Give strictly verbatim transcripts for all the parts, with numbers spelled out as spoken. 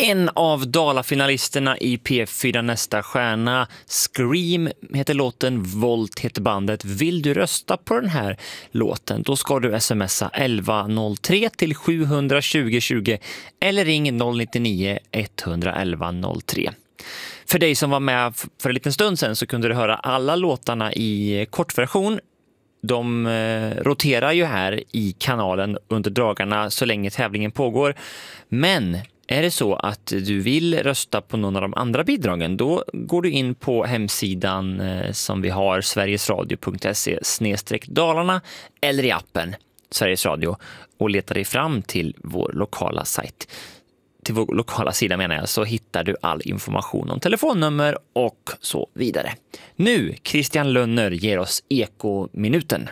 En av Dala-finalisterna i P fyra Nästa stjärna, Scream heter låten, Volt heter bandet. Vill du rösta på den här låten, då ska du smsa elva noll tre till sju tjugo tjugo eller ring noll nio nio ett ett ett noll tre. För dig som var med för en liten stund sedan så kunde du höra alla låtarna i kortversion. De eh, roterar ju här i kanalen under dagarna så länge tävlingen pågår. Men är det så att du vill rösta på någon av de andra bidragen, då går du in på hemsidan eh, som vi har, sverigesradio punkt se snedstreck dalarna, eller i appen Sveriges Radio, och letar dig fram till vår lokala sajt. Till vår lokala sida menar jag, så hittar du all information om telefonnummer och så vidare. Nu, Christian Lönner ger oss Ekominuten.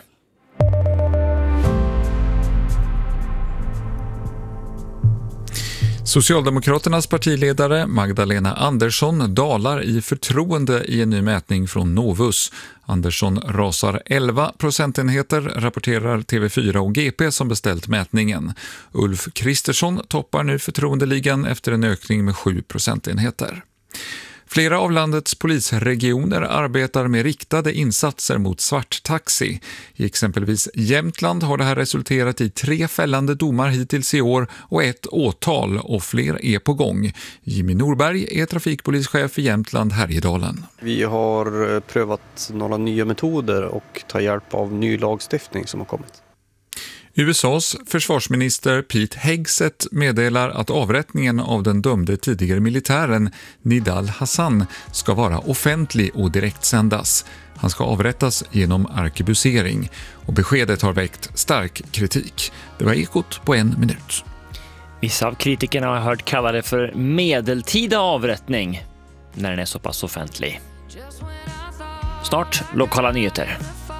Socialdemokraternas partiledare Magdalena Andersson dalar i förtroende i en ny mätning från Novus. Andersson rasar elva procentenheter, rapporterar T V fyra och G P som beställt mätningen. Ulf Kristersson toppar nu förtroendeligan efter en ökning med sju procentenheter. Flera av landets polisregioner arbetar med riktade insatser mot svarttaxi. I exempelvis Jämtland har det här resulterat i tre fällande domar hittills i år och ett åtal, och fler är på gång. Jimmy Norberg är trafikpolischef i Jämtland Härjedalen. Vi har prövat några nya metoder och tar hjälp av ny lagstiftning som har kommit. U S A:s försvarsminister Pete Hegseth meddelar att avrättningen av den dömde tidigare militären Nidal Hassan ska vara offentlig och direktsändas. Han ska avrättas genom arkebusering, och beskedet har väckt stark kritik. Det var Ekot på en minut. Vissa av kritikerna har hört kalla det för medeltida avrättning när den är så pass offentlig. Snart lokala nyheter.